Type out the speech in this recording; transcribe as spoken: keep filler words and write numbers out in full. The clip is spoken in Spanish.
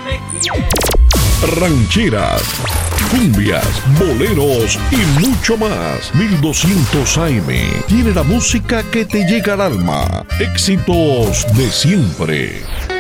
Rancheras, cumbias, boleros y mucho más. mil doscientos A M tiene la música que te llega al alma. Éxitos de siempre.